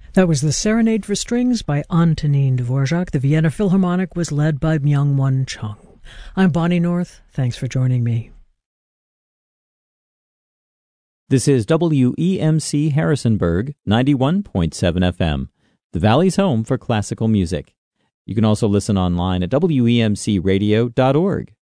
That was the Serenade for Strings by Antonin Dvorak. The Vienna Philharmonic was led by Myung-Won Chung. I'm Bonnie North. Thanks for joining me. This is WEMC Harrisonburg, 91.7 FM, the Valley's home for classical music. You can also listen online at WEMCradio.org.